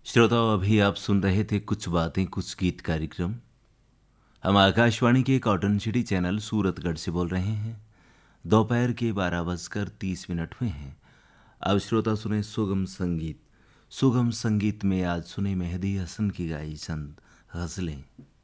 श्रोताओं, अभी आप सुन रहे थे कुछ बातें कुछ गीत कार्यक्रम। हम आकाशवाणी के कॉटन सिटी चैनल सूरतगढ़ से बोल रहे हैं। दोपहर के 12:30 हुए हैं। अब श्रोता सुने सुगम संगीत। सुगम संगीत में आज सुने मेहदी हसन की गाई चंद गजलें।